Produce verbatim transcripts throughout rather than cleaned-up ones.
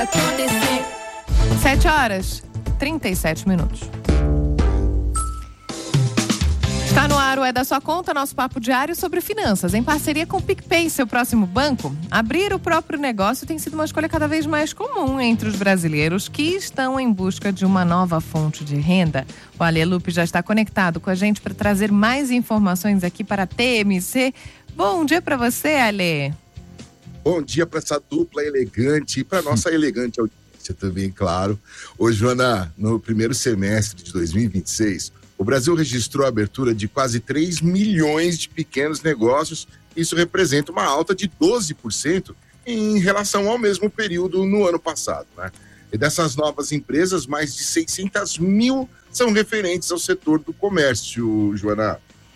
sete horas, trinta e sete minutos. Está no ar o É da Sua Conta, nosso papo diário sobre finanças, em parceria com o PicPay, seu próximo banco. Abrir o próprio negócio tem sido uma escolha cada vez mais comum entre os brasileiros que estão em busca de uma nova fonte de renda. O Ale Lupe já está conectado com a gente para trazer mais informações aqui para a T M C. Bom dia para você, Ale. Bom dia para essa dupla elegante e para nossa elegante audiência também, claro. Ô, Joana, no primeiro semestre de dois mil e vinte e seis, o Brasil registrou a abertura de quase três milhões de pequenos negócios. Isso representa uma alta de doze por cento em relação ao mesmo período no ano passado, né? E dessas novas empresas, mais de seiscentas mil são referentes ao setor do comércio, Joana.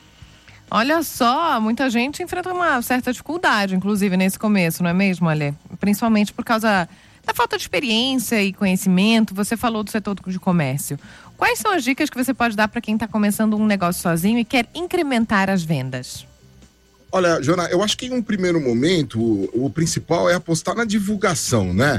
Olha só, muita gente enfrenta uma certa dificuldade, inclusive, nesse começo, não é mesmo, Ale? Principalmente por causa da falta de experiência e conhecimento. Você falou do setor de comércio. Quais são as dicas que você pode dar para quem está começando um negócio sozinho e quer incrementar as vendas? Olha, Joana, eu acho que em um primeiro momento o, o principal é apostar na divulgação, né?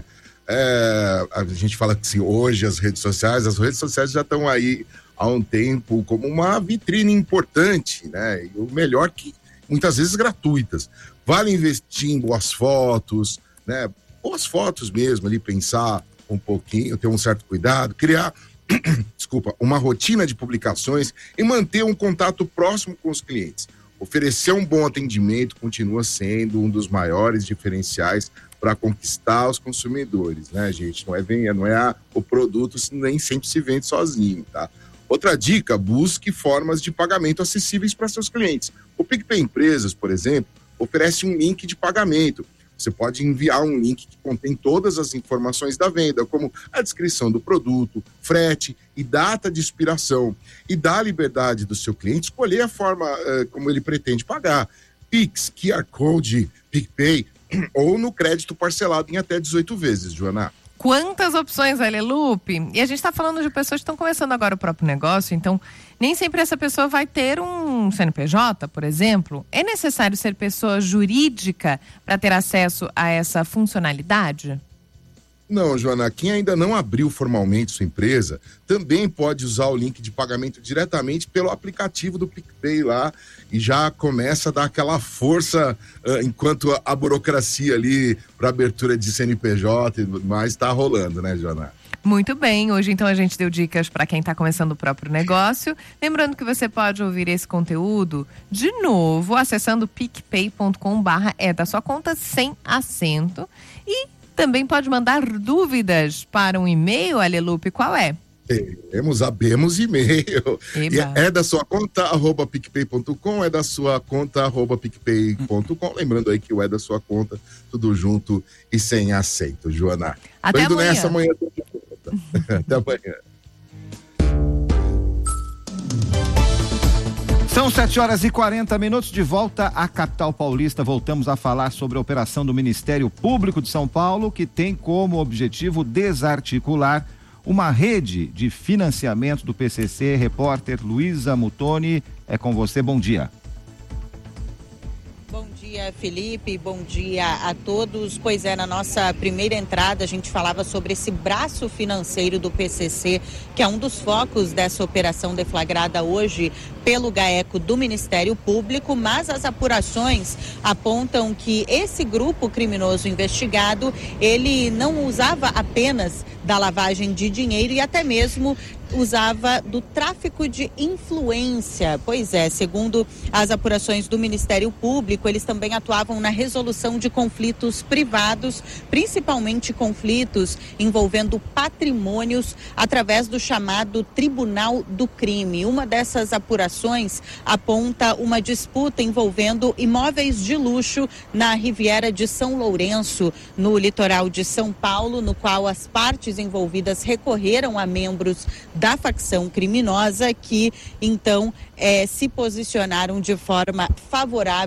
É, a gente fala que assim, hoje as redes sociais, as redes sociais já estão aí há um tempo como uma vitrine importante, né? E o melhor que muitas vezes gratuitas. Vale investir em boas fotos, né? Boas fotos mesmo ali, pensar um pouquinho, ter um certo cuidado, criar desculpa, uma rotina de publicações e manter um contato próximo com os clientes. Oferecer um bom atendimento continua sendo um dos maiores diferenciais para conquistar os consumidores, né, gente? Não é, vem, não é a, o produto nem sempre se vende sozinho, tá? Outra dica, busque formas de pagamento acessíveis para seus clientes. O PicPay Empresas, por exemplo, oferece um link de pagamento. Você pode enviar um link que contém todas as informações da venda, como a descrição do produto, frete e data de expiração. E dá a liberdade do seu cliente escolher a forma uh, como ele pretende pagar. Pix, Q R Code, PicPay ou no crédito parcelado em até dezoito vezes, Joana. Quantas opções, Ale Lupe! E a gente está falando de pessoas que estão começando agora o próprio negócio, então nem sempre essa pessoa vai ter um C N P J, por exemplo. É necessário ser pessoa jurídica para ter acesso a essa funcionalidade? Não, Joana, quem ainda não abriu formalmente sua empresa também pode usar o link de pagamento diretamente pelo aplicativo do PicPay lá e já começa a dar aquela força uh, enquanto a burocracia ali para abertura de C N P J e tudo mais está rolando, né, Joana? Muito bem, hoje então a gente deu dicas para quem está começando o próprio negócio. Lembrando que você pode ouvir esse conteúdo de novo acessando picpay ponto com barra é da sua conta sem acento e também pode mandar dúvidas para um e-mail, Ale Lupe, qual é? Temos, abemos e-mail. E é da sua conta, arroba picpay ponto com, é da sua conta, arroba picpay ponto com. Lembrando aí que o é da sua conta, tudo junto e sem acento, Joana. Até Tô indo amanhã. nessa amanhã. Até amanhã. São sete horas e quarenta minutos, de volta à capital paulista. Voltamos a falar sobre a operação do Ministério Público de São Paulo, que tem como objetivo desarticular uma rede de financiamento do P C C. Repórter Luísa Mutoni, é com você, bom dia. Bom dia, Felipe, bom dia a todos. Pois é, na nossa primeira entrada a gente falava sobre esse braço financeiro do P C C, que é um dos focos dessa operação deflagrada hoje pelo GAECO do Ministério Público, mas as apurações apontam que esse grupo criminoso investigado, ele não usava apenas da lavagem de dinheiro e até mesmo usava do tráfico de influência. Pois é, segundo as apurações do Ministério Público, eles também atuavam na resolução de conflitos privados, principalmente conflitos envolvendo patrimônios, através do chamado Tribunal do Crime. Uma dessas apurações aponta uma disputa envolvendo imóveis de luxo na Riviera de São Lourenço, no litoral de São Paulo, no qual as partes envolvidas recorreram a membros da facção criminosa que, então, eh, se posicionaram de forma favorável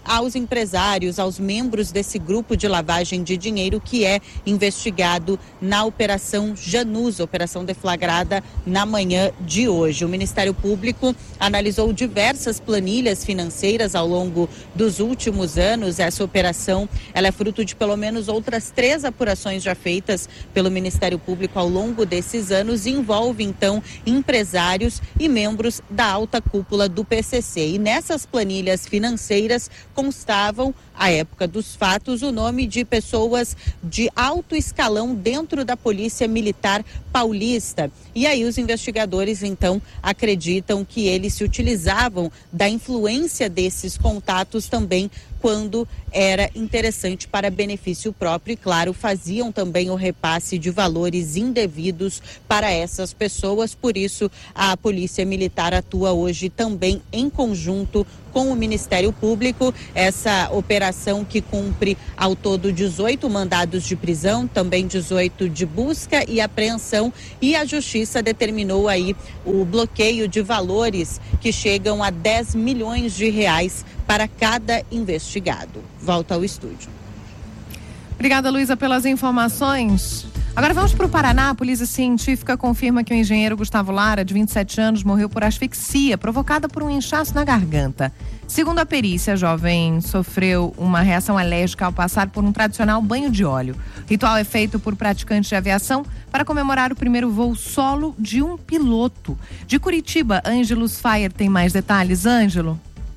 aos empresários, aos membros desse grupo de lavagem de dinheiro que é investigado na Operação Janus, operação deflagrada na manhã de hoje. O Ministério Público analisou diversas planilhas financeiras ao longo dos últimos anos. Essa operação ela é fruto de pelo menos outras três apurações já feitas pelo Ministério Público ao longo desses anos e envolve então empresários e membros da alta cúpula do P C C. E nessas planilhas financeiras constavam, à época dos fatos, o nome de pessoas de alto escalão dentro da Polícia Militar Paulista. E aí os investigadores, então, acreditam que eles se utilizavam da influência desses contatos também quando era interessante para benefício próprio e, claro, faziam também o repasse de valores indevidos para essas pessoas. Por isso, a Polícia Militar atua hoje também em conjunto com o Ministério Público. Essa operação que cumpre ao todo dezoito mandados de prisão, também dezoito de busca e apreensão, e a Justiça determinou aí o bloqueio de valores que chegam a dez milhões de reais para cada investigado. Volta ao estúdio. Obrigada, Luísa, pelas informações. Agora vamos para o Paraná. A Polícia Científica confirma que o engenheiro Gustavo Lara, de vinte e sete anos, morreu por asfixia provocada por um inchaço na garganta. Segundo a perícia, a jovem sofreu uma reação alérgica ao passar por um tradicional banho de óleo. O ritual é feito por praticantes de aviação para comemorar o primeiro voo solo de um piloto. De Curitiba, Ângelo Fire tem mais detalhes. Ângelo.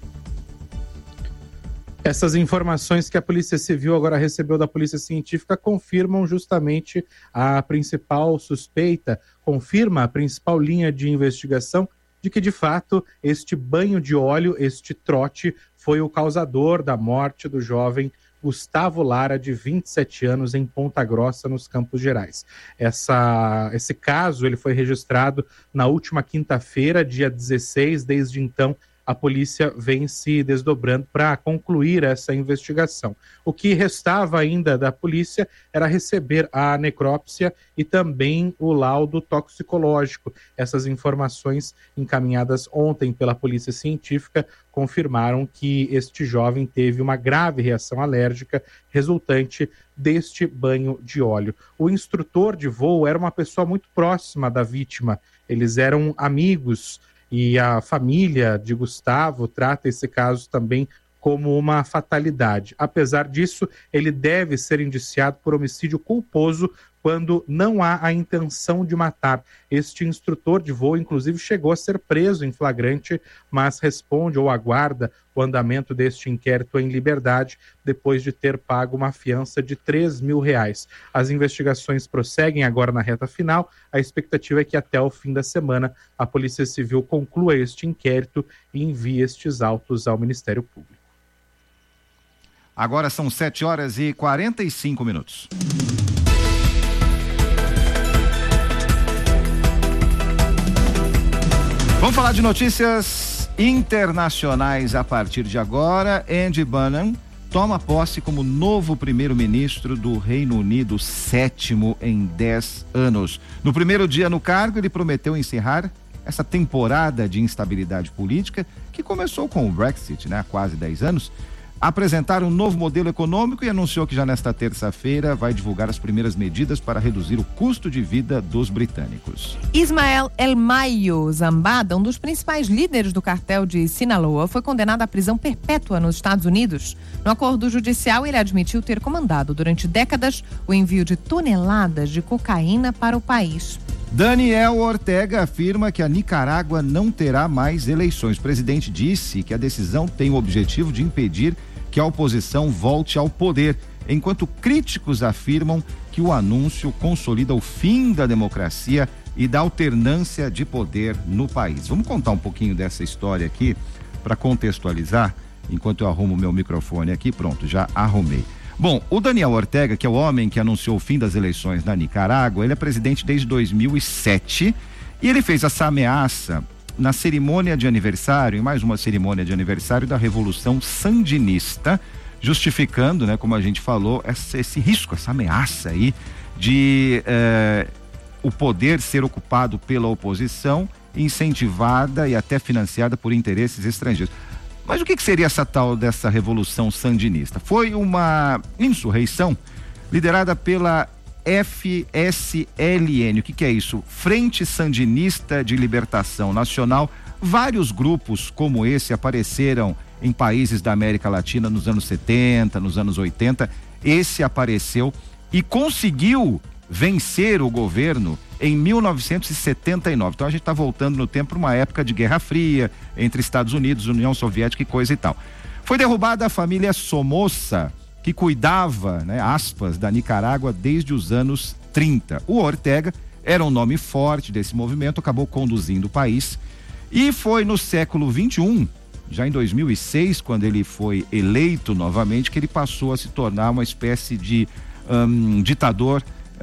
Essas informações que a Polícia Civil agora recebeu da Polícia Científica confirmam justamente a principal suspeita, confirma a principal linha de investigação de que, de fato, este banho de óleo, este trote, foi o causador da morte do jovem Gustavo Lara, de vinte e sete anos, em Ponta Grossa, nos Campos Gerais. Essa, esse caso ele foi registrado na última quinta-feira, dia dezesseis. Desde então, a polícia vem se desdobrando para concluir essa investigação. O que restava ainda da polícia era receber a necrópsia e também o laudo toxicológico. Essas informações encaminhadas ontem pela Polícia Científica confirmaram que este jovem teve uma grave reação alérgica resultante deste banho de óleo. O instrutor de voo era uma pessoa muito próxima da vítima. Eles eram amigos. E a família de Gustavo trata esse caso também como uma fatalidade. Apesar disso, ele deve ser indiciado por homicídio culposo quando não há a intenção de matar. Este instrutor de voo, inclusive, chegou a ser preso em flagrante, mas responde ou aguarda o andamento deste inquérito em liberdade, depois de ter pago uma fiança de três mil reais. As investigações prosseguem agora na reta final. A expectativa é que até o fim da semana a Polícia Civil conclua este inquérito e envie estes autos ao Ministério Público. Agora são sete horas e quarenta e cinco minutos. Vamos falar de notícias internacionais a partir de agora. Andy Burnham toma posse como novo primeiro-ministro do Reino Unido, sétimo em dez anos. No primeiro dia no cargo, ele prometeu encerrar essa temporada de instabilidade política que começou com o Brexit, né, há quase dez anos. Apresentar um novo modelo econômico e anunciou que já nesta terça-feira vai divulgar as primeiras medidas para reduzir o custo de vida dos britânicos. Ismael El Mayo Zambada, um dos principais líderes do cartel de Sinaloa, foi condenado à prisão perpétua nos Estados Unidos. No acordo judicial, ele admitiu ter comandado durante décadas o envio de toneladas de cocaína para o país. Daniel Ortega afirma que a Nicarágua não terá mais eleições. O presidente disse que a decisão tem o objetivo de impedir que a oposição volte ao poder, enquanto críticos afirmam que o anúncio consolida o fim da democracia e da alternância de poder no país. Vamos contar um pouquinho dessa história aqui para contextualizar, enquanto eu arrumo meu microfone aqui. Pronto, já arrumei. Bom, o Daniel Ortega, que é o homem que anunciou o fim das eleições na Nicarágua, ele é presidente desde dois mil e sete e ele fez essa ameaça na cerimônia de aniversário, em mais uma cerimônia de aniversário da Revolução Sandinista, justificando, né, como a gente falou, essa, esse risco, essa ameaça aí de eh, o poder ser ocupado pela oposição, incentivada e até financiada por interesses estrangeiros. Mas o que, que seria essa tal dessa revolução sandinista? Foi uma insurreição liderada pela F S L N. O que, que é isso? Frente Sandinista de Libertação Nacional. Vários grupos como esse apareceram em países da América Latina nos anos setenta, nos anos oitenta. Esse apareceu e conseguiu vencer o governo em mil novecentos e setenta e nove. Então a gente está voltando no tempo para uma época de Guerra Fria entre Estados Unidos, União Soviética e coisa e tal. Foi derrubada a família Somoza, que cuidava, né, aspas, da Nicarágua desde os anos trinta. O Ortega era um nome forte desse movimento, acabou conduzindo o país e foi no século vinte e um, já em dois mil e seis, quando ele foi eleito novamente, que ele passou a se tornar uma espécie de um, ditador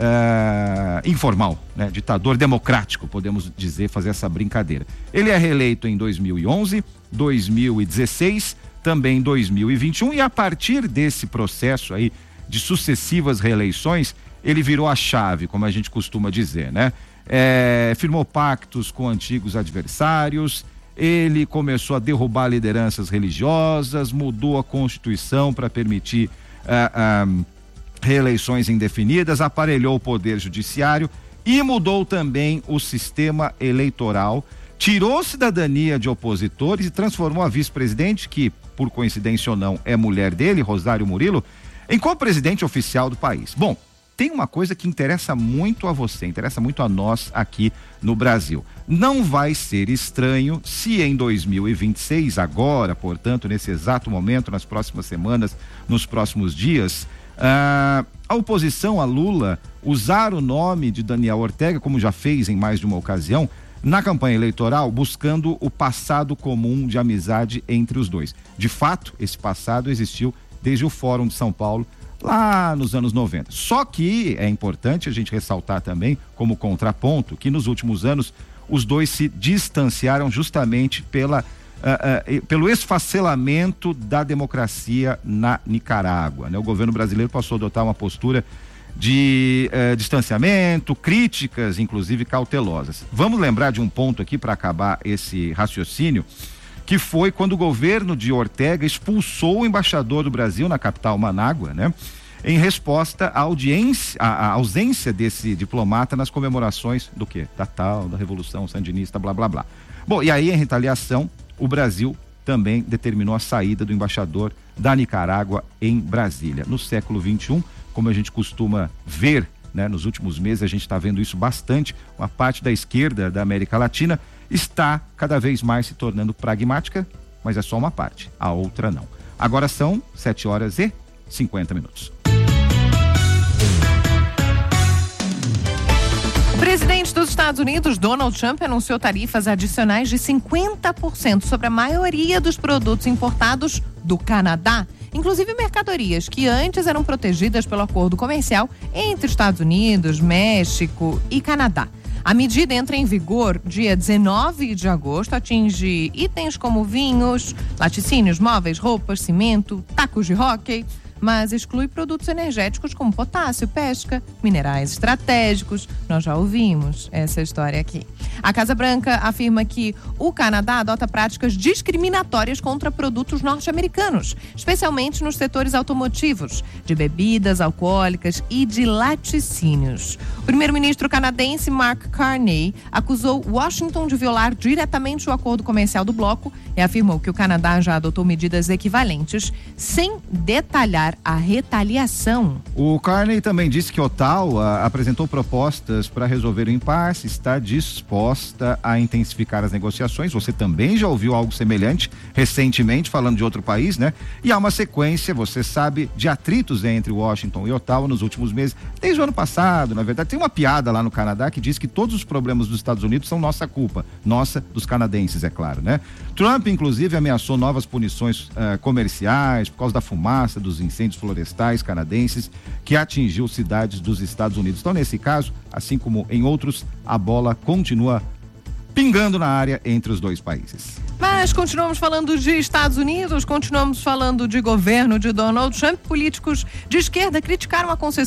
Uh, informal, né? Ditador democrático, podemos dizer, fazer essa brincadeira. Ele é reeleito em dois mil e onze, dois mil e dezesseis, também dois mil e vinte e um, e a partir desse processo aí de sucessivas reeleições, ele virou a chave, como a gente costuma dizer, né? É, firmou pactos com antigos adversários, ele começou a derrubar lideranças religiosas, mudou a Constituição para permitir uh, um, reeleições indefinidas, aparelhou o poder judiciário e mudou também o sistema eleitoral, tirou cidadania de opositores e transformou a vice-presidente, que por coincidência ou não é mulher dele, Rosário Murilo, em co-presidente oficial do país. Bom, tem uma coisa que interessa muito a você, interessa muito a nós aqui no Brasil. Não vai ser estranho se em dois mil e vinte e seis, agora, portanto, nesse exato momento, nas próximas semanas, nos próximos dias, Uh, a oposição a Lula usar o nome de Daniel Ortega, como já fez em mais de uma ocasião, na campanha eleitoral, buscando o passado comum de amizade entre os dois. De fato, esse passado existiu desde o Fórum de São Paulo, lá nos anos noventa. Só que é importante a gente ressaltar também, como contraponto, que nos últimos anos os dois se distanciaram justamente pela Uh, uh, pelo esfacelamento da democracia na Nicarágua, né? O governo brasileiro passou a adotar uma postura de uh, distanciamento, críticas, inclusive cautelosas. Vamos lembrar de um ponto aqui para acabar esse raciocínio, que foi quando o governo de Ortega expulsou o embaixador do Brasil na capital, Manágua, né? Em resposta à audiência, à, à ausência desse diplomata nas comemorações do quê? Da tal, da Revolução Sandinista, blá, blá, blá. Bom, e aí em retaliação, o Brasil também determinou a saída do embaixador da Nicarágua em Brasília. No século vinte e um, como a gente costuma ver, né, nos últimos meses a gente está vendo isso bastante, uma parte da esquerda da América Latina está cada vez mais se tornando pragmática, mas é só uma parte, a outra não. Agora são sete horas e cinquenta minutos. O presidente dos Estados Unidos, Donald Trump, anunciou tarifas adicionais de cinquenta por cento sobre a maioria dos produtos importados do Canadá, inclusive mercadorias que antes eram protegidas pelo acordo comercial entre Estados Unidos, México e Canadá. A medida entra em vigor dia dezenove de agosto, atinge itens como vinhos, laticínios, móveis, roupas, cimento, tacos de hóquei, mas exclui produtos energéticos como potássio, pesca, minerais estratégicos. Nós já ouvimos essa história aqui. A Casa Branca afirma que o Canadá adota práticas discriminatórias contra produtos norte-americanos, especialmente nos setores automotivos, de bebidas alcoólicas e de laticínios. O primeiro-ministro canadense Mark Carney acusou Washington de violar diretamente o acordo comercial do bloco e afirmou que o Canadá já adotou medidas equivalentes, sem detalhar a retaliação. O Carney também disse que Ottawa apresentou propostas para resolver o impasse, está disposta a intensificar as negociações. Você também já ouviu algo semelhante recentemente, falando de outro país, né? E há uma sequência, você sabe, de atritos entre Washington e Ottawa nos últimos meses, desde o ano passado, na verdade. Tem uma piada lá no Canadá que diz que todos os problemas dos Estados Unidos são nossa culpa, nossa, dos canadenses, é claro, né? Trump, inclusive, ameaçou novas punições uh, comerciais por causa da fumaça dos incêndios florestais canadenses que atingiu cidades dos Estados Unidos. Então, nesse caso, assim como em outros, a bola continua pingando na área entre os dois países. Mas continuamos falando de Estados Unidos, continuamos falando de governo de Donald Trump. Políticos de esquerda criticaram a concessão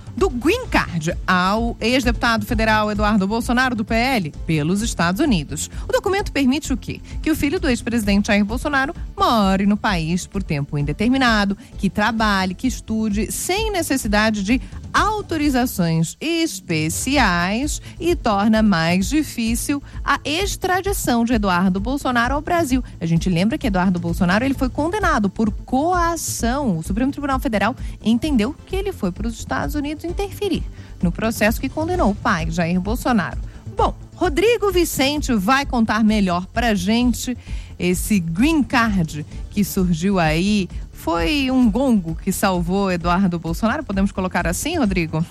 do Green Card ao ex-deputado federal Eduardo Bolsonaro, do P L, pelos Estados Unidos. O documento permite o quê? Que o filho do ex-presidente Jair Bolsonaro more no país por tempo indeterminado, que trabalhe, que estude, sem necessidade de autorizações especiais, e torna mais difícil a extradição de Eduardo Bolsonaro ao Brasil. A gente lembra que Eduardo Bolsonaro ele foi condenado por coação. O Supremo Tribunal Federal entendeu que ele foi para os Estados Unidos interferir no processo que condenou o pai, Jair Bolsonaro. Bom, Rodrigo Vicente vai contar melhor pra gente esse Green Card que surgiu aí. Foi um gongo que salvou Eduardo Bolsonaro? Podemos colocar assim, Rodrigo?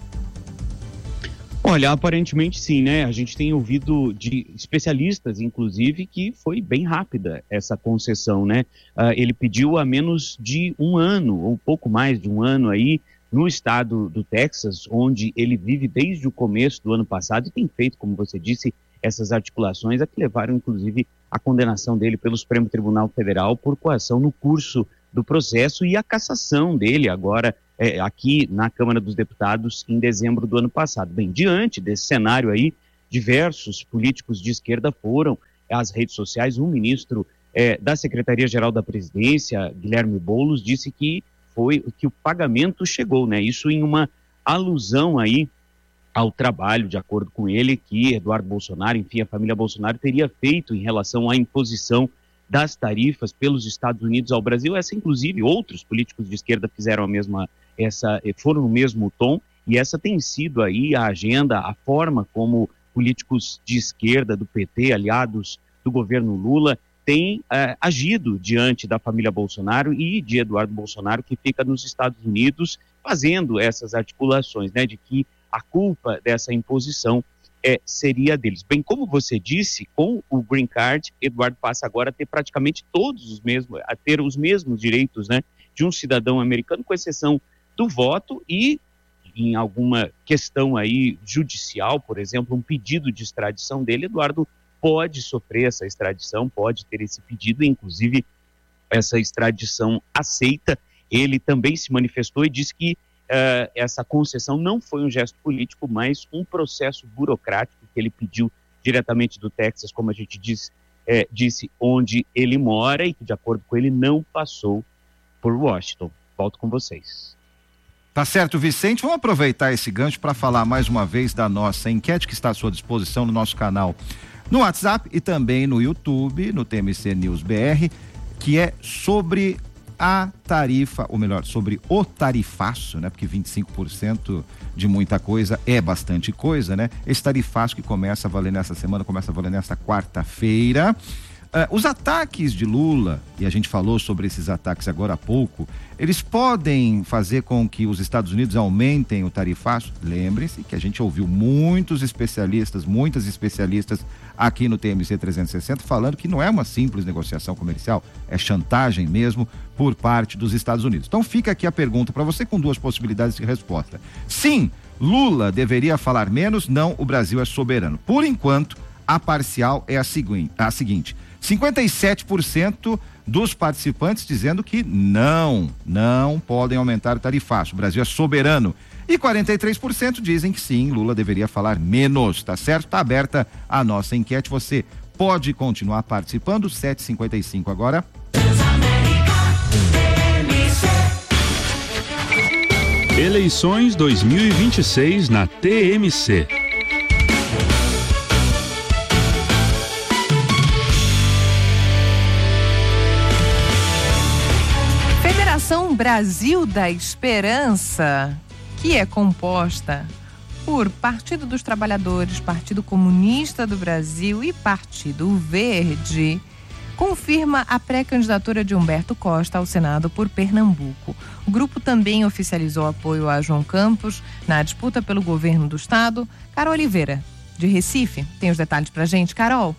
Olha, aparentemente sim, né? A gente tem ouvido de especialistas, inclusive, que foi bem rápida essa concessão, né? Uh, ele pediu a menos de um ano, ou pouco mais de um ano aí, no estado do Texas, onde ele vive desde o começo do ano passado e tem feito, como você disse, essas articulações a que levaram, inclusive, a condenação dele pelo Supremo Tribunal Federal por coação no curso do processo e a cassação dele agora é, aqui na Câmara dos Deputados em dezembro do ano passado. Bem, diante desse cenário aí, diversos políticos de esquerda foram às redes sociais. Um ministro é, da Secretaria-Geral da Presidência, Guilherme Boulos, disse que foi que o pagamento chegou, né? Isso em uma alusão aí ao trabalho, de acordo com ele, que Eduardo Bolsonaro, enfim, a família Bolsonaro teria feito em relação à imposição das tarifas pelos Estados Unidos ao Brasil. Essa, inclusive, outros políticos de esquerda fizeram a mesma, essa, foram no mesmo tom, e essa tem sido aí a agenda, a forma como políticos de esquerda, do P T, aliados do governo Lula, têm uh, agido diante da família Bolsonaro e de Eduardo Bolsonaro, que fica nos Estados Unidos, fazendo essas articulações, né, de que a culpa dessa imposição É, seria deles. Bem, como você disse, com o Green Card, Eduardo passa agora a ter praticamente todos os mesmos, a ter os mesmos direitos, né, de um cidadão americano, com exceção do voto e, em alguma questão aí judicial, por exemplo, um pedido de extradição dele, Eduardo pode sofrer essa extradição, pode ter esse pedido, inclusive essa extradição aceita. Ele também se manifestou e disse que Uh, essa concessão não foi um gesto político, mas um processo burocrático que ele pediu diretamente do Texas, como a gente diz, é, disse, onde ele mora, e que, de acordo com ele, não passou por Washington. Volto com vocês. Tá certo, Vicente. Vamos aproveitar esse gancho para falar mais uma vez da nossa enquete que está à sua disposição no nosso canal no WhatsApp e também no YouTube, no T M C News B R, que é sobre a tarifa, ou melhor, sobre o tarifaço, né? Porque vinte e cinco por cento de muita coisa é bastante coisa, né? Esse tarifaço que começa a valer nessa semana, começa a valer nessa quarta-feira. Uh, os ataques de Lula, e a gente falou sobre esses ataques agora há pouco, eles podem fazer com que os Estados Unidos aumentem o tarifaço? Lembrem-se que a gente ouviu muitos especialistas, muitas especialistas aqui no T M C trezentos e sessenta falando que não é uma simples negociação comercial, é chantagem mesmo por parte dos Estados Unidos. Então fica aqui a pergunta para você com duas possibilidades de resposta. Sim, Lula deveria falar menos, não, o Brasil é soberano. Por enquanto, a parcial é a seguinte, a seguinte: cinquenta e sete por cento dos participantes dizendo que não, não podem aumentar o tarifaço, o Brasil é soberano. E quarenta e três por cento dizem que sim, Lula deveria falar menos, tá certo? Tá aberta a nossa enquete, você pode continuar participando. sete e cinquenta e cinco agora. Eleições dois mil e vinte e seis na T M C. Federação Brasil da Esperança, que é composta por Partido dos Trabalhadores, Partido Comunista do Brasil e Partido Verde, confirma a pré-candidatura de Humberto Costa ao Senado por Pernambuco. O grupo também oficializou apoio a João Campos na disputa pelo governo do estado. Carol Oliveira, de Recife, tem os detalhes pra gente. Carol.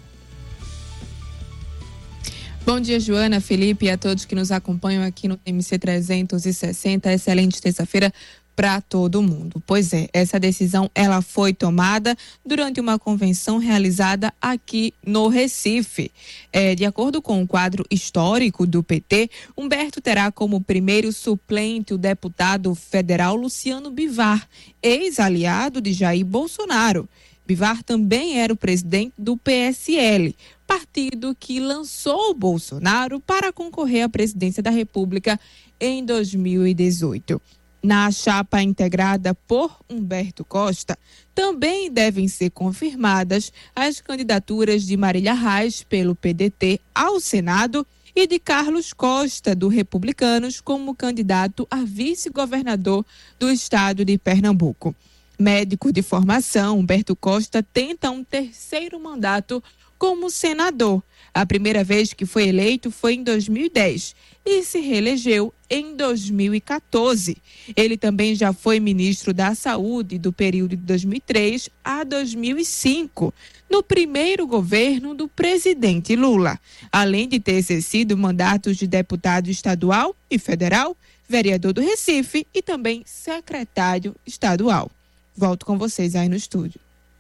Bom dia, Joana, Felipe e a todos que nos acompanham aqui no M C trezentos e sessenta. Excelente terça-feira para todo mundo. Pois é, essa decisão ela foi tomada durante uma convenção realizada aqui no Recife. É, de acordo com o quadro histórico do P T, Humberto terá como primeiro suplente o deputado federal Luciano Bivar, ex-aliado de Jair Bolsonaro. Bivar também era o presidente do P S L, partido que lançou o Bolsonaro para concorrer à presidência da República em dois mil e dezoito. Na chapa integrada por Humberto Costa, também devem ser confirmadas as candidaturas de Marília Reis pelo P D T ao Senado e de Carlos Costa, do Republicanos, como candidato a vice-governador do estado de Pernambuco. Médico de formação, Humberto Costa tenta um terceiro mandato como senador. A primeira vez que foi eleito foi em dois mil e dez e se reelegeu em dois mil e quatorze. Ele também já foi ministro da Saúde do período de dois mil e três a dois mil e cinco, no primeiro governo do presidente Lula, além de ter exercido mandatos de deputado estadual e federal, vereador do Recife e também secretário estadual. Volto com vocês aí no estúdio.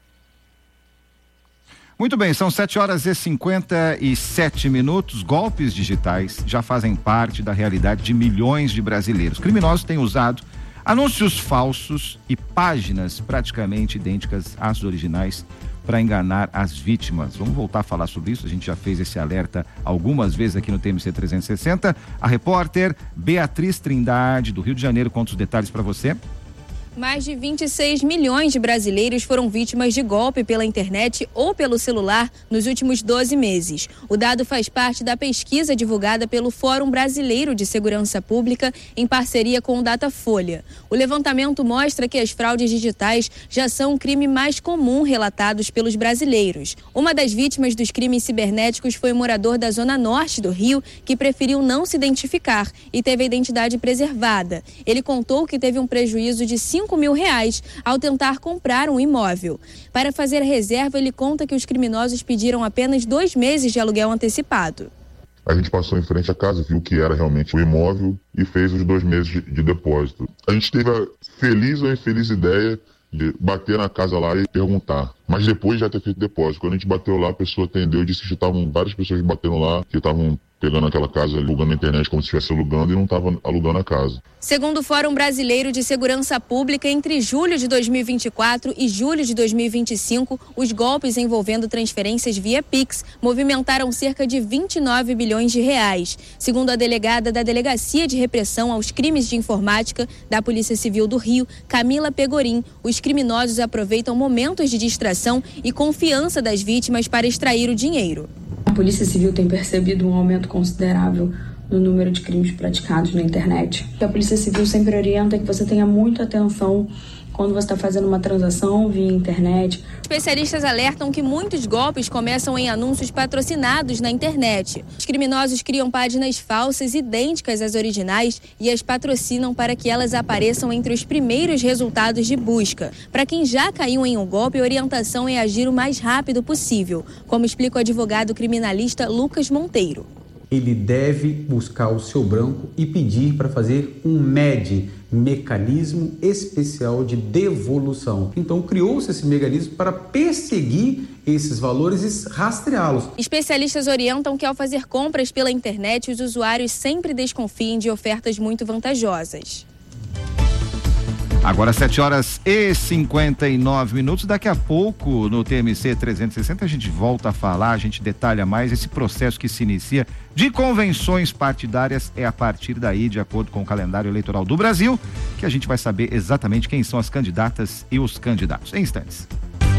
Muito bem, são sete horas e cinquenta e sete minutos. Golpes digitais já fazem parte da realidade de milhões de brasileiros. Criminosos têm usado anúncios falsos e páginas praticamente idênticas às originais para enganar as vítimas. Vamos voltar a falar sobre isso, a gente já fez esse alerta algumas vezes aqui no T M C trezentos e sessenta. A repórter Beatriz Trindade, do Rio de Janeiro, conta os detalhes para você. Mais de vinte e seis milhões de brasileiros foram vítimas de golpe pela internet ou pelo celular nos últimos doze meses. O dado faz parte da pesquisa divulgada pelo Fórum Brasileiro de Segurança Pública em parceria com o Datafolha. O levantamento mostra que as fraudes digitais já são um crime mais comum relatados pelos brasileiros. Uma das vítimas dos crimes cibernéticos foi um morador da Zona Norte do Rio que preferiu não se identificar e teve a identidade preservada. Ele contou que teve um prejuízo de cinco mil reais ao tentar comprar um imóvel. Para fazer a reserva, ele conta que os criminosos pediram apenas dois meses de aluguel antecipado. A gente passou em frente à casa, viu que era realmente o imóvel e fez os dois meses de, de depósito. A gente teve a feliz ou infeliz ideia de bater na casa lá e perguntar. Mas depois já ter feito depósito. Quando a gente bateu lá, a pessoa atendeu e disse que estavam várias pessoas batendo lá, que estavam pegando aquela casa, alugando na internet como se estivesse alugando e não estavam alugando a casa. Segundo o Fórum Brasileiro de Segurança Pública, entre julho de dois mil e vinte e quatro e julho de dois mil e vinte e cinco, os golpes envolvendo transferências via Pix movimentaram cerca de vinte e nove bilhões de reais. Segundo a delegada da Delegacia de Repressão aos Crimes de Informática da Polícia Civil do Rio, Camila Pegorim, os criminosos aproveitam momentos de distração e confiança das vítimas para extrair o dinheiro. A Polícia Civil tem percebido um aumento considerável no número de crimes praticados na internet. A Polícia Civil sempre orienta que você tenha muita atenção quando você está fazendo uma transação via internet. Especialistas alertam que muitos golpes começam em anúncios patrocinados na internet. Os criminosos criam páginas falsas idênticas às originais e as patrocinam para que elas apareçam entre os primeiros resultados de busca. Para quem já caiu em um golpe, a orientação é agir o mais rápido possível, como explica o advogado criminalista Lucas Monteiro. Ele deve buscar o seu branco e pedir para fazer um M E D, mecanismo especial de devolução. Então criou-se esse mecanismo para perseguir esses valores e rastreá-los. Especialistas orientam que ao fazer compras pela internet, os usuários sempre desconfiem de ofertas muito vantajosas. Agora sete horas e cinquenta e nove minutos, daqui a pouco no T M C trezentos e sessenta a gente volta a falar, a gente detalha mais esse processo que se inicia de convenções partidárias. É a partir daí, de acordo com o calendário eleitoral do Brasil, que a gente vai saber exatamente quem são as candidatas e os candidatos. Em instantes.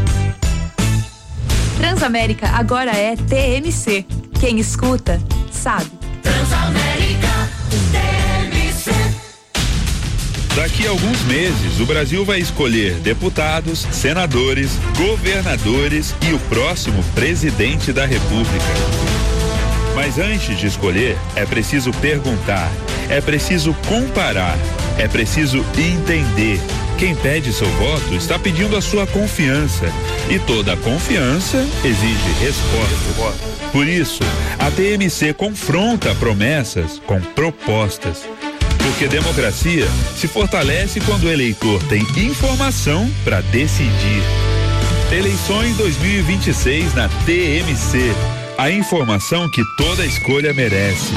Transamérica agora é T M C. Quem escuta, sabe. Transamérica, T M C. Daqui a alguns meses, o Brasil vai escolher deputados, senadores, governadores e o próximo presidente da República. Mas antes de escolher, é preciso perguntar, é preciso comparar, é preciso entender. Quem pede seu voto está pedindo a sua confiança. E toda confiança exige resposta. Por isso, a T M C confronta promessas com propostas. Porque democracia se fortalece quando o eleitor tem informação para decidir. Eleições dois mil e vinte e seis na T M C. A informação que toda escolha merece.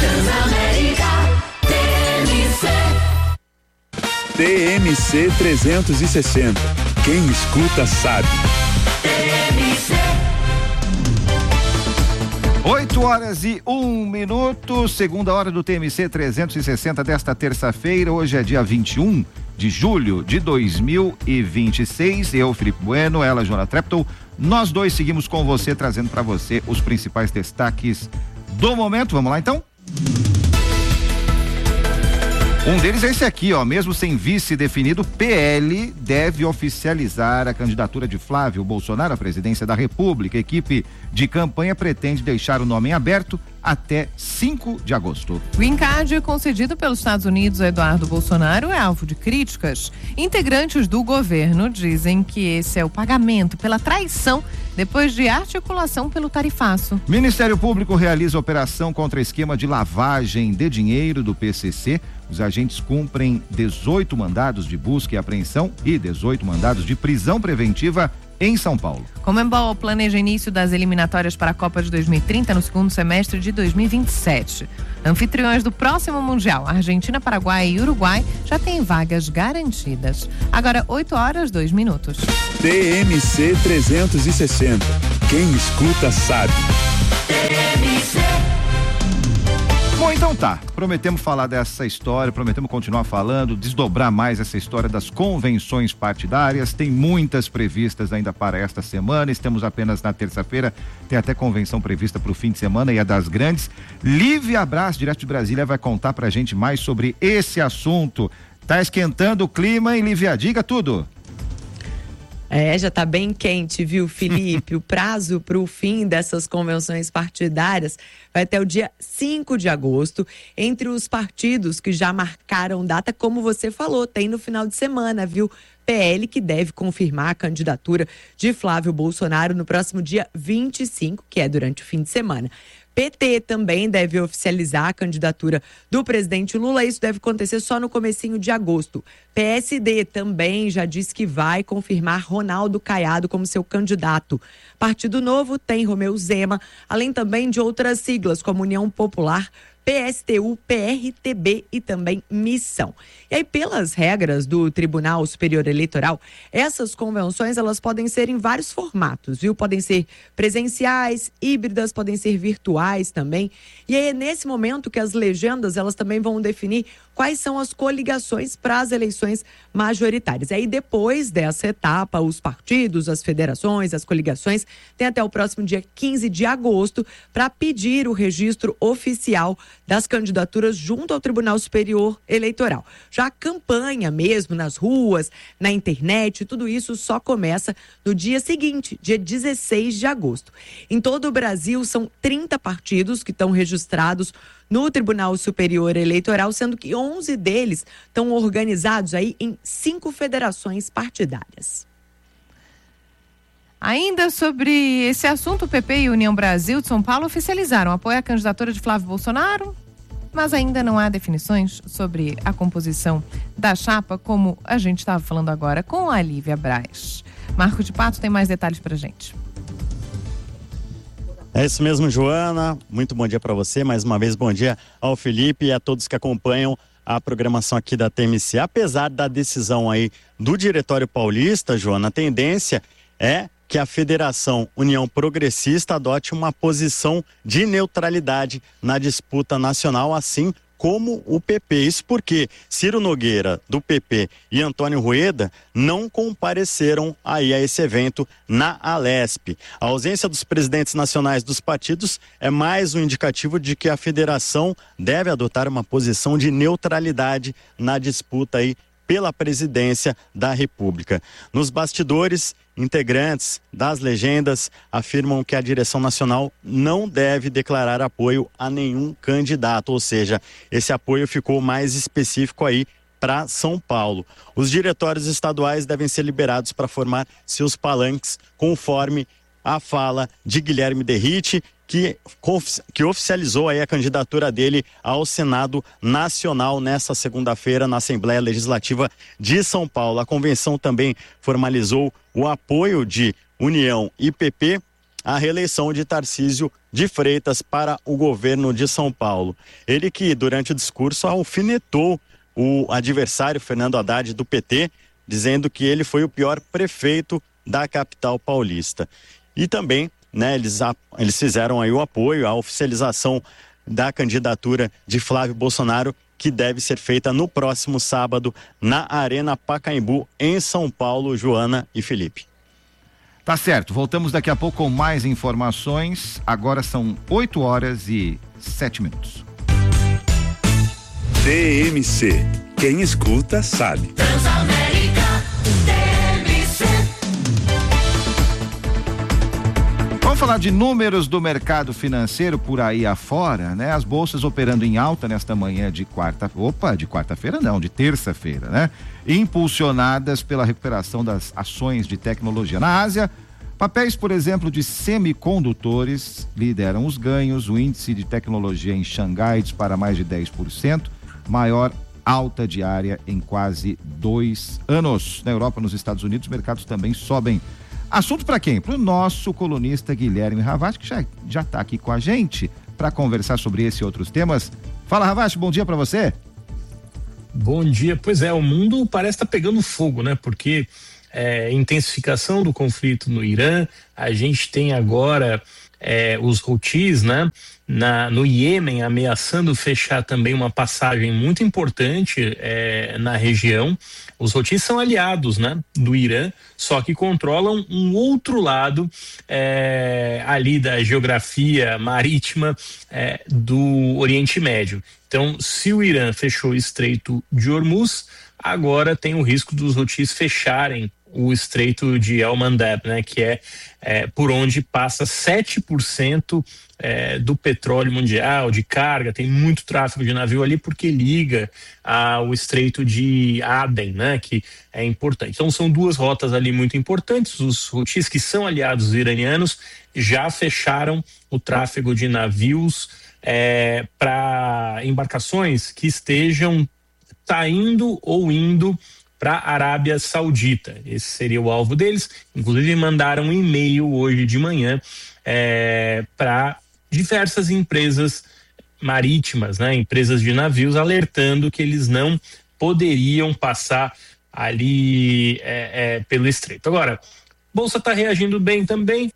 T M C trezentos e sessenta. Quem escuta sabe. oito horas e um minuto, segunda hora do T M C trezentos e sessenta desta terça-feira. Hoje é dia vinte e um de julho de dois mil e vinte e seis. Eu, Felipe Bueno, ela, Joana Treptow. Nós dois seguimos com você, trazendo para você os principais destaques do momento. Vamos lá, então? Um deles é esse aqui, ó. Mesmo sem vice definido, P L deve oficializar a candidatura de Flávio Bolsonaro à presidência da República. A equipe de campanha pretende deixar o nome em aberto até cinco de agosto. O green card concedido pelos Estados Unidos a Eduardo Bolsonaro é alvo de críticas. Integrantes do governo dizem que esse é o pagamento pela traição depois de articulação pelo tarifaço. Ministério Público realiza operação contra esquema de lavagem de dinheiro do P C C. Os agentes cumprem dezoito mandados de busca e apreensão e dezoito mandados de prisão preventiva em São Paulo. Conmebol planeja início das eliminatórias para a Copa de dois mil e trinta no segundo semestre de dois mil e vinte e sete. Anfitriões do próximo Mundial, Argentina, Paraguai e Uruguai, já têm vagas garantidas. Agora, oito horas, dois minutos. T M C trezentos e sessenta. Quem escuta sabe. T M C. Bom, então tá, prometemos falar dessa história, prometemos continuar falando, desdobrar mais essa história das convenções partidárias. Tem muitas previstas ainda para esta semana, estamos apenas na terça-feira, tem até convenção prevista para o fim de semana e é das grandes. Lívia Braz, direto de Brasília, vai contar pra gente mais sobre esse assunto. Tá esquentando o clima, hein, Lívia? Diga tudo. É, já está bem quente, viu, Felipe? O prazo para o fim dessas convenções partidárias vai até o dia cinco de agosto. Entre os partidos que já marcaram data, como você falou, tem no final de semana, viu? P L que deve confirmar a candidatura de Flávio Bolsonaro no próximo dia vinte e cinco, que é durante o fim de semana. P T também deve oficializar a candidatura do presidente Lula. Isso deve acontecer só no comecinho de agosto. P S D também já disse que vai confirmar Ronaldo Caiado como seu candidato. Partido Novo tem Romeu Zema, além também de outras siglas como União Popular, P S T U, P R T B e também Missão. E aí, pelas regras do Tribunal Superior Eleitoral, essas convenções elas podem ser em vários formatos, viu? Podem ser presenciais, híbridas, podem ser virtuais também. E aí é nesse momento que as legendas elas também vão definir quais são as coligações para as eleições majoritárias. E aí, depois dessa etapa, os partidos, as federações, as coligações têm até o próximo dia quinze de agosto para pedir o registro oficial das candidaturas junto ao Tribunal Superior Eleitoral. Já a campanha mesmo, nas ruas, na internet, tudo isso só começa no dia seguinte, dia dezesseis de agosto. Em todo o Brasil, são trinta partidos que estão registrados no Tribunal Superior Eleitoral, sendo que onze deles estão organizados aí em cinco federações partidárias. Ainda sobre esse assunto, o P P e União Brasil de São Paulo oficializaram apoio à candidatura de Flávio Bolsonaro, mas ainda não há definições sobre a composição da chapa, como a gente estava falando agora com a Lívia Braz. Marco de Pato tem mais detalhes pra gente. É isso mesmo, Joana. Muito bom dia para você. Mais uma vez, bom dia ao Felipe e a todos que acompanham a programação aqui da T M C. Apesar da decisão aí do Diretório Paulista, Joana, a tendência é que a Federação União Progressista adote uma posição de neutralidade na disputa nacional, assim como o P P. Isso porque Ciro Nogueira, do P P, e Antônio Rueda não compareceram aí a esse evento na Alesp. A ausência dos presidentes nacionais dos partidos é mais um indicativo de que a federação deve adotar uma posição de neutralidade na disputa aí pela presidência da República. Nos bastidores, integrantes das legendas afirmam que a direção nacional não deve declarar apoio a nenhum candidato, ou seja, esse apoio ficou mais específico aí para São Paulo. Os diretórios estaduais devem ser liberados para formar seus palanques, conforme a fala de Guilherme Derrite, que, que oficializou aí a candidatura dele ao Senado Nacional nesta segunda-feira na Assembleia Legislativa de São Paulo. A convenção também formalizou o apoio de União e P P à reeleição de Tarcísio de Freitas para o governo de São Paulo. Ele que, durante o discurso, alfinetou o adversário Fernando Haddad do P T, dizendo que ele foi o pior prefeito da capital paulista. E também, né, eles, eles fizeram aí o apoio à oficialização da candidatura de Flávio Bolsonaro, que deve ser feita no próximo sábado na Arena Pacaembu, em São Paulo. Joana e Felipe. Tá certo, voltamos daqui a pouco com mais informações. Agora são oito horas e sete minutos. T M C. Quem escuta sabe. Transamérica T M C. Vamos falar de números do mercado financeiro por aí afora, né? As bolsas operando em alta nesta manhã de quarta, opa, de quarta-feira não, de terça-feira, né? Impulsionadas pela recuperação das ações de tecnologia. Na Ásia, papéis, por exemplo, de semicondutores lideram os ganhos. O índice de tecnologia em Xangai dispara mais de dez por cento, maior alta diária em quase dois anos. Na Europa, nos Estados Unidos, os mercados também sobem. Assunto para quem? Para o nosso colunista Guilherme Ravach, que já já está aqui com a gente para conversar sobre esse e outros temas. Fala, Ravach, bom dia para você. Bom dia. Pois é, o mundo parece estar tá pegando fogo, né? Porque é, intensificação do conflito no Irã, a gente tem agora é, os Houthis, né? Na, no Iêmen, ameaçando fechar também uma passagem muito importante é, na região. Os Houthis são aliados, né, do Irã, só que controlam um outro lado é, ali da geografia marítima é, do Oriente Médio. Então, se o Irã fechou o Estreito de Hormuz, agora tem o risco dos Houthis fecharem o Estreito de El-Mandeb, né, que é, é por onde passa sete por cento é, do petróleo mundial, de carga. Tem muito tráfego de navio ali porque liga ao Estreito de Aden, né, que é importante. Então são duas rotas ali muito importantes. Os Houthis, que são aliados iranianos, já fecharam o tráfego de navios é, para embarcações que estejam saindo ou indo para a Arábia Saudita. Esse seria o alvo deles. Inclusive mandaram um e-mail hoje de manhã é, para diversas empresas marítimas, né, empresas de navios, alertando que eles não poderiam passar ali é, é, pelo estreito. Agora, a Bolsa está reagindo bem também,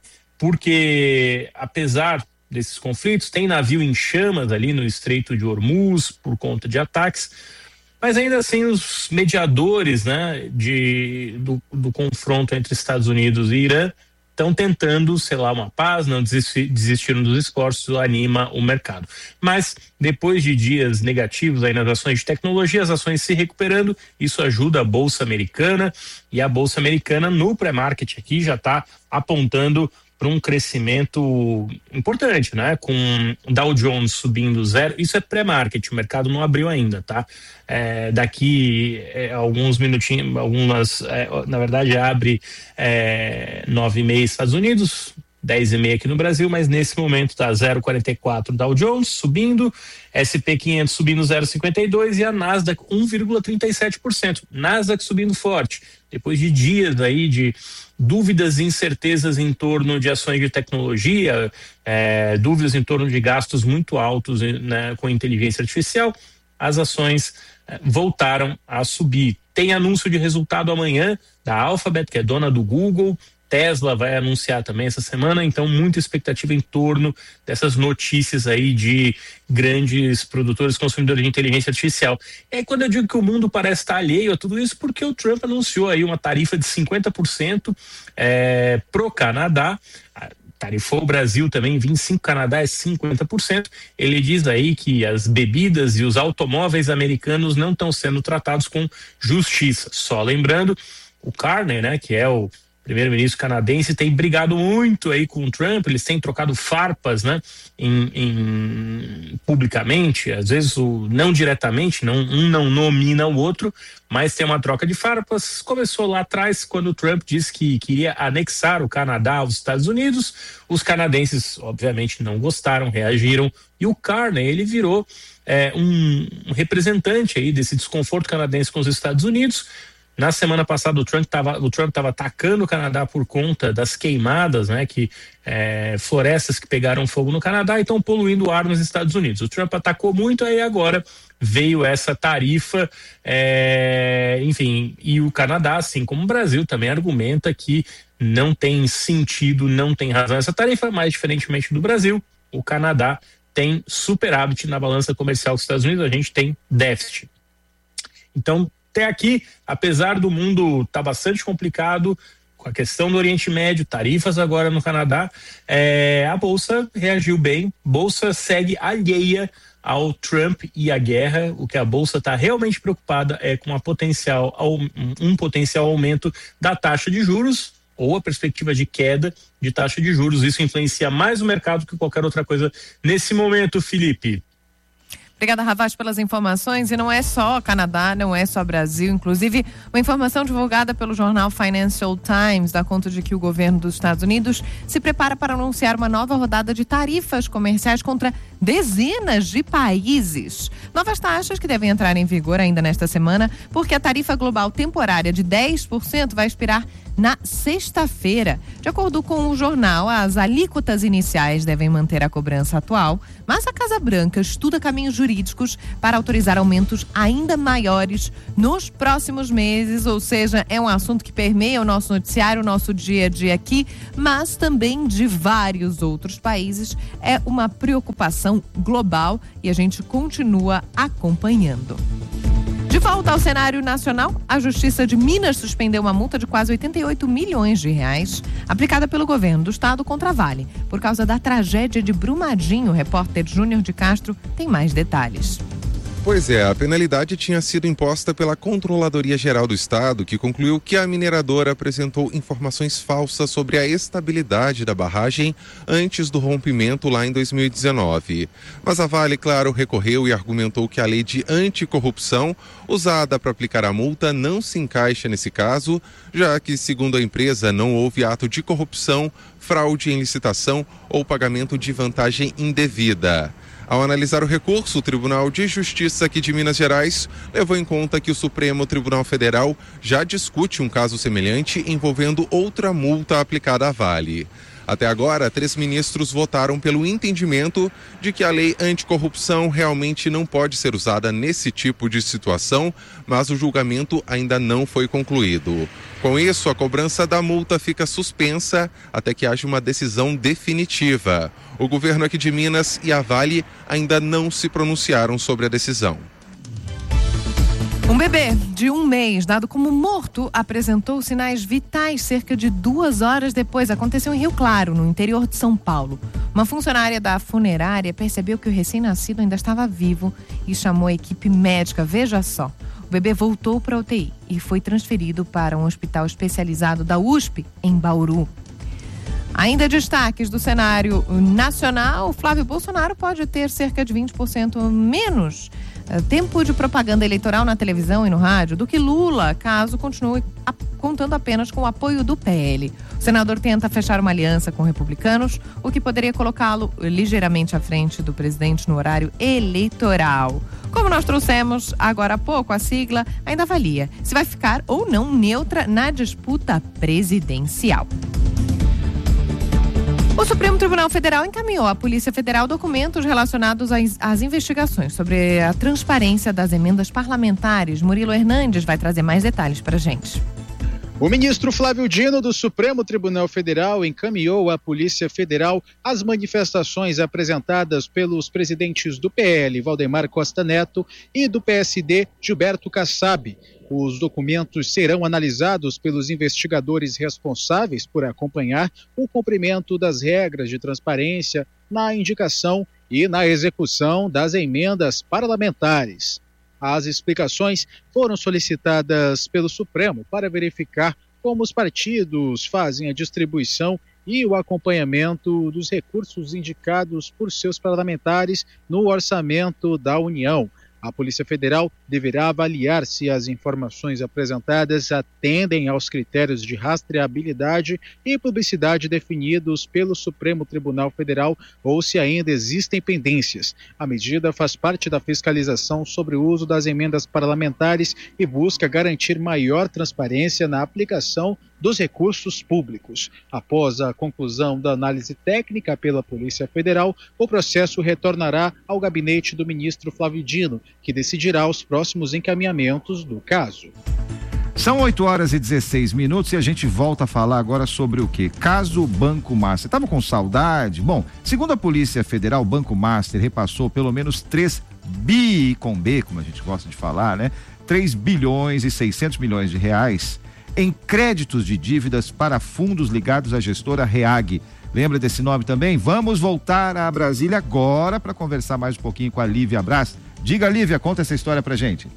porque apesar desses conflitos, tem navio em chamas ali no Estreito de Hormuz por conta de ataques, mas ainda assim os mediadores, né, de, do, do confronto entre Estados Unidos e Irã estão tentando selar uma paz, não desistir, desistiram dos esforços, anima o mercado. Mas depois de dias negativos aí nas ações de tecnologia, as ações se recuperando, isso ajuda a Bolsa Americana, e a Bolsa Americana no pré-market aqui já está apontando para um crescimento importante, né? Com Dow Jones subindo zero, isso é pré-market, o mercado não abriu ainda, tá? É, daqui é, alguns minutinhos, algumas, é, na verdade abre é, nove e meia Estados Unidos, dez e meia aqui no Brasil, mas nesse momento tá zero vírgula quarenta e quatro Dow Jones subindo, S P quinhentos subindo zero vírgula cinquenta e dois e a Nasdaq um vírgula trinta e sete por cento. Nasdaq subindo forte, depois de dias aí de dúvidas e incertezas em torno de ações de tecnologia, é, dúvidas em torno de gastos muito altos, né, com inteligência artificial, as ações é, voltaram a subir. Tem anúncio de resultado amanhã da Alphabet, que é dona do Google. Tesla vai anunciar também essa semana, então muita expectativa em torno dessas notícias aí de grandes produtores, consumidores de inteligência artificial. E aí, quando eu digo que o mundo parece estar alheio a tudo isso, porque o Trump anunciou aí uma tarifa de cinquenta por cento é, pro Canadá, tarifou o Brasil também, vinte e cinco por cento, Canadá é cinquenta por cento. Ele diz aí que as bebidas e os automóveis americanos não estão sendo tratados com justiça. Só lembrando, o Carney, né, que é o primeiro-ministro canadense, tem brigado muito aí com o Trump, eles têm trocado farpas, né, em, em, publicamente, às vezes o, não diretamente, não, um não nomina o outro, mas tem uma troca de farpas. Começou lá atrás, quando o Trump disse que queria anexar o Canadá aos Estados Unidos. Os canadenses, obviamente, não gostaram, reagiram, e o Carney, ele virou é, um, um representante aí desse desconforto canadense com os Estados Unidos. Na semana passada, o Trump estava o Trump estava atacando o Canadá por conta das queimadas, né, que é, florestas que pegaram fogo no Canadá e estão poluindo o ar nos Estados Unidos. O Trump atacou muito, aí agora veio essa tarifa, é, enfim, e o Canadá, assim como o Brasil, também argumenta que não tem sentido, não tem razão essa tarifa, mas diferentemente do Brasil, o Canadá tem superávit na balança comercial com os Estados Unidos, a gente tem déficit. Então, até aqui, apesar do mundo estar tá bastante complicado com a questão do Oriente Médio, tarifas agora no Canadá, é, a Bolsa reagiu bem. Bolsa segue alheia ao Trump e à guerra. O que a Bolsa está realmente preocupada é com a potencial, um potencial aumento da taxa de juros ou a perspectiva de queda de taxa de juros. Isso influencia mais o mercado que qualquer outra coisa nesse momento, Felipe. Obrigada, Ravaz, pelas informações. E não é só Canadá, não é só Brasil. Inclusive, uma informação divulgada pelo jornal Financial Times dá conta de que o governo dos Estados Unidos se prepara para anunciar uma nova rodada de tarifas comerciais contra dezenas de países. Novas taxas que devem entrar em vigor ainda nesta semana, porque a tarifa global temporária de dez por cento vai expirar na sexta-feira. De acordo com o jornal, as alíquotas iniciais devem manter a cobrança atual, mas a Casa Branca estuda caminhos jurídicos para autorizar aumentos ainda maiores nos próximos meses, ou seja, é um assunto que permeia o nosso noticiário, o nosso dia a dia aqui, mas também de vários outros países. É uma preocupação global e a gente continua acompanhando. De volta ao cenário nacional, a Justiça de Minas suspendeu uma multa de quase oitenta e oito milhões de reais aplicada pelo governo do estado contra a Vale, por causa da tragédia de Brumadinho. O repórter Júnior de Castro tem mais detalhes. Pois é, a penalidade tinha sido imposta pela Controladoria Geral do Estado, que concluiu que a mineradora apresentou informações falsas sobre a estabilidade da barragem antes do rompimento lá em dois mil e dezenove. Mas a Vale, claro, recorreu e argumentou que a lei de anticorrupção usada para aplicar a multa não se encaixa nesse caso, já que, segundo a empresa, não houve ato de corrupção, fraude em licitação ou pagamento de vantagem indevida. Ao analisar o recurso, o Tribunal de Justiça aqui de Minas Gerais levou em conta que o Supremo Tribunal Federal já discute um caso semelhante envolvendo outra multa aplicada à Vale. Até agora, três ministros votaram pelo entendimento de que a lei anticorrupção realmente não pode ser usada nesse tipo de situação, mas o julgamento ainda não foi concluído. Com isso, a cobrança da multa fica suspensa até que haja uma decisão definitiva. O governo aqui de Minas e a Vale ainda não se pronunciaram sobre a decisão. Um bebê de um mês, dado como morto, apresentou sinais vitais cerca de duas horas depois. Aconteceu em Rio Claro, no interior de São Paulo. Uma funcionária da funerária percebeu que o recém-nascido ainda estava vivo e chamou a equipe médica. Veja só, o bebê voltou para a U T I e foi transferido para um hospital especializado da U S P, em Bauru. Ainda destaques do cenário nacional, Flávio Bolsonaro pode ter cerca de vinte por cento menos tempo de propaganda eleitoral na televisão e no rádio do que Lula, caso continue a, contando apenas com o apoio do P L. O senador tenta fechar uma aliança com republicanos, o que poderia colocá-lo ligeiramente à frente do presidente no horário eleitoral. Como nós trouxemos agora há pouco, a sigla ainda avalia se vai ficar ou não neutra na disputa presidencial. O Supremo Tribunal Federal encaminhou à Polícia Federal documentos relacionados às, às investigações sobre a transparência das emendas parlamentares. Murilo Hernandes vai trazer mais detalhes para a gente. O ministro Flávio Dino, do Supremo Tribunal Federal, encaminhou à Polícia Federal as manifestações apresentadas pelos presidentes do P L, Valdemar Costa Neto, e do P S D, Gilberto Kassab. Os documentos serão analisados pelos investigadores responsáveis por acompanhar o cumprimento das regras de transparência na indicação e na execução das emendas parlamentares. As explicações foram solicitadas pelo Supremo para verificar como os partidos fazem a distribuição e o acompanhamento dos recursos indicados por seus parlamentares no orçamento da União. A Polícia Federal deverá avaliar se as informações apresentadas atendem aos critérios de rastreabilidade e publicidade definidos pelo Supremo Tribunal Federal ou se ainda existem pendências. A medida faz parte da fiscalização sobre o uso das emendas parlamentares e busca garantir maior transparência na aplicação dos recursos públicos. Após a conclusão da análise técnica pela Polícia Federal, o processo retornará ao gabinete do ministro Flávio Dino, que decidirá os próximos encaminhamentos do caso. São oito horas e dezesseis minutos e a gente volta a falar agora sobre o quê? Caso Banco Master. Tava com saudade? Bom, segundo a Polícia Federal, o Banco Master repassou pelo menos três bi, com B, como a gente gosta de falar, né? três bilhões e seiscentos milhões de reais em créditos de dívidas para fundos ligados à gestora REAG. Lembra desse nome também? Vamos voltar a Brasília agora para conversar mais um pouquinho com a Lívia Braz. Diga, Lívia, conta essa história pra gente.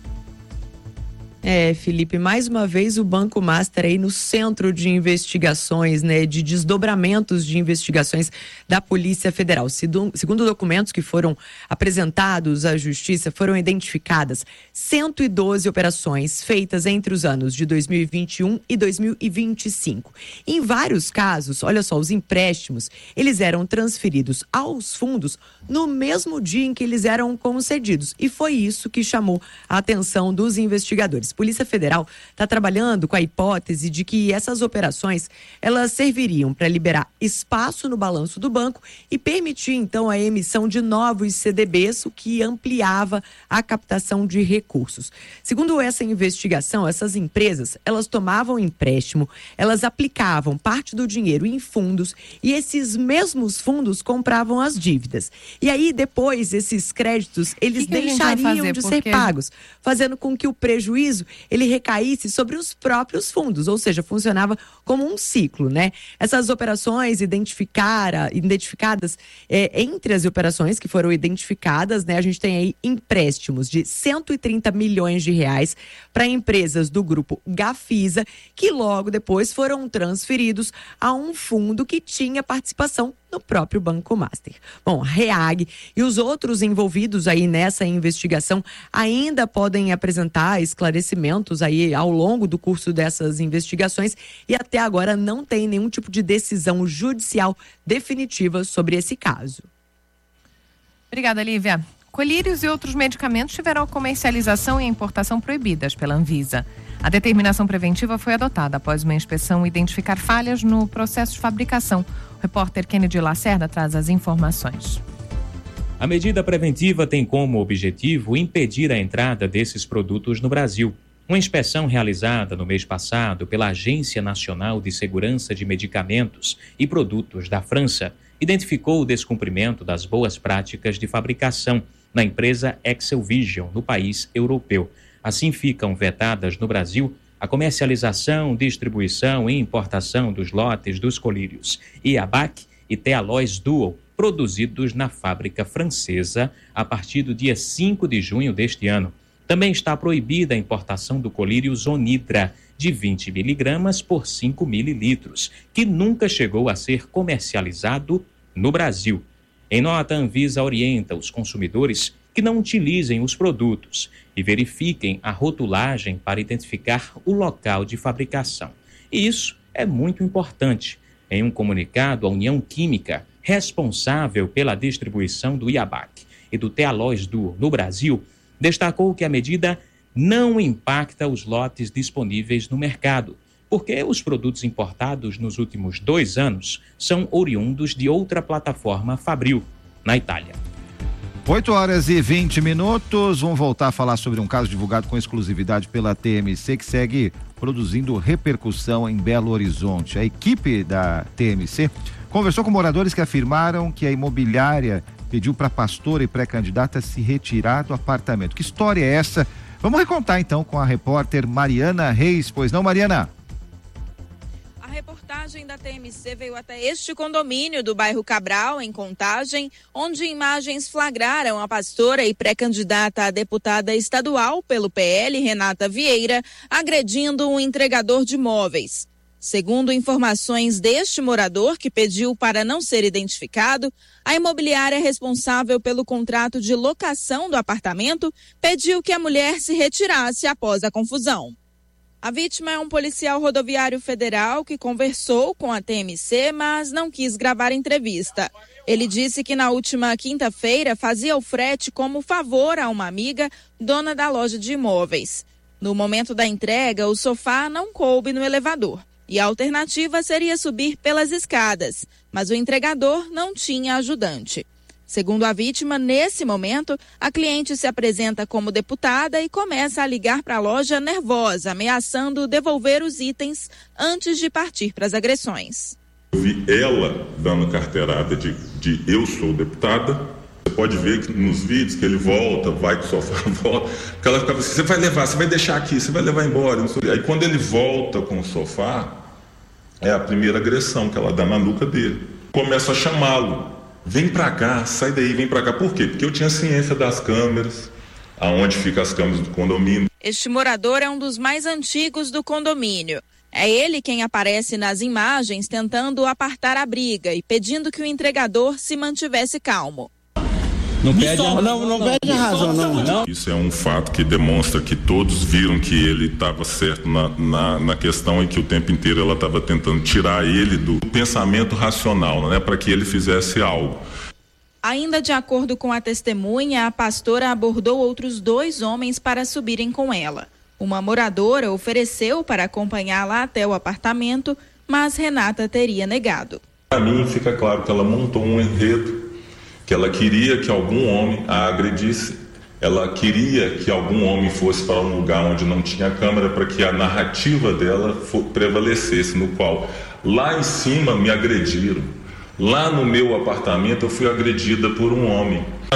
É, Felipe, mais uma vez o Banco Master aí no centro de investigações, né, de desdobramentos de investigações da Polícia Federal. Segundo documentos que foram apresentados à Justiça, foram identificadas cento e doze operações feitas entre os anos de dois mil e vinte e um e dois mil e vinte e cinco. Em vários casos, olha só, os empréstimos, eles eram transferidos aos fundos no mesmo dia em que eles eram concedidos. E foi isso que chamou a atenção dos investigadores. Polícia Federal está trabalhando com a hipótese de que essas operações elas serviriam para liberar espaço no balanço do banco e permitir então a emissão de novos C D Bs, o que ampliava a captação de recursos. Segundo essa investigação, essas empresas elas tomavam empréstimo, elas aplicavam parte do dinheiro em fundos e esses mesmos fundos compravam as dívidas. E aí depois esses créditos eles que que deixariam de ser Porque... pagos, fazendo com que o prejuízo ele recaísse sobre os próprios fundos, ou seja, funcionava como um ciclo, né? Essas operações identificara, identificadas, é, entre as operações que foram identificadas, né? A gente tem aí empréstimos de cento e trinta milhões de reais para empresas do grupo Gafisa, que logo depois foram transferidos a um fundo que tinha participação no próprio Banco Master. Bom, a REAG e os outros envolvidos aí nessa investigação ainda podem apresentar esclarecimentos aí ao longo do curso dessas investigações e até agora não tem nenhum tipo de decisão judicial definitiva sobre esse caso. Obrigada, Lívia. Colírios e outros medicamentos tiveram a comercialização e a importação proibidas pela Anvisa. A determinação preventiva foi adotada após uma inspeção identificar falhas no processo de fabricação. O repórter Kennedy Lacerda traz as informações. A medida preventiva tem como objetivo impedir a entrada desses produtos no Brasil. Uma inspeção realizada no mês passado pela Agência Nacional de Segurança de Medicamentos e Produtos da França identificou o descumprimento das boas práticas de fabricação na empresa Excelvision, no país europeu. Assim ficam vetadas no Brasil a comercialização, distribuição e importação dos lotes dos colírios Iabac e Tealois Duo, produzidos na fábrica francesa a partir do dia cinco de junho deste ano. Também está proibida a importação do colírio Zonidra, de vinte miligramas por cinco mililitros, que nunca chegou a ser comercializado no Brasil. Em nota, a Anvisa orienta os consumidores que não utilizem os produtos e verifiquem a rotulagem para identificar o local de fabricação. E isso é muito importante. Em um comunicado, a União Química, responsável pela distribuição do Iabac e do Tealois Duo no Brasil, destacou que a medida não impacta os lotes disponíveis no mercado, porque os produtos importados nos últimos dois anos são oriundos de outra plataforma fabril, na Itália. oito horas e vinte minutos, vamos voltar a falar sobre um caso divulgado com exclusividade pela T M C, que segue produzindo repercussão em Belo Horizonte. A equipe da T M C conversou com moradores que afirmaram que a imobiliária pediu para a pastora e pré-candidata se retirar do apartamento. Que história é essa? Vamos recontar então com a repórter Mariana Reis. Pois não, Mariana? A reportagem da T M C veio até este condomínio do bairro Cabral, em Contagem, onde imagens flagraram a pastora e pré-candidata a deputada estadual pelo P L, Renata Vieira, agredindo um entregador de móveis. Segundo informações deste morador, que pediu para não ser identificado, a imobiliária responsável pelo contrato de locação do apartamento pediu que a mulher se retirasse após a confusão. A vítima é um policial rodoviário federal que conversou com a T M C, mas não quis gravar entrevista. Ele disse que na última quinta-feira fazia o frete como favor a uma amiga, dona da loja de imóveis. No momento da entrega, o sofá não coube no elevador e a alternativa seria subir pelas escadas, mas o entregador não tinha ajudante. Segundo a vítima, nesse momento, a cliente se apresenta como deputada e começa a ligar para a loja nervosa, ameaçando devolver os itens antes de partir para as agressões. Eu vi ela dando carteirada de, de eu sou deputada. Você pode ver que nos vídeos que ele volta, vai com o sofá, volta, que ela ficava assim, você vai levar, você vai deixar aqui, você vai levar embora. Não sei. Aí quando ele volta com o sofá, é a primeira agressão que ela dá na nuca dele. Começa a chamá-lo. Vem pra cá, sai daí, vem pra cá. Por quê? Porque eu tinha ciência das câmeras, aonde ficam as câmeras do condomínio. Este morador é um dos mais antigos do condomínio. É ele quem aparece nas imagens tentando apartar a briga e pedindo que o entregador se mantivesse calmo. Não perde a, não, não perde a razão, não, não. Isso é um fato que demonstra que todos viram que ele estava certo na, na, na questão e que o tempo inteiro ela estava tentando tirar ele do pensamento racional, né, para que ele fizesse algo. Ainda de acordo com a testemunha, a pastora abordou outros dois homens para subirem com ela. Uma moradora ofereceu para acompanhá-la até o apartamento, mas Renata teria negado. Para mim fica claro que ela montou um enredo, que ela queria que algum homem a agredisse, ela queria que algum homem fosse para um lugar onde não tinha câmera para que a narrativa dela prevalecesse, no qual lá em cima me agrediram, lá no meu apartamento eu fui agredida por um homem.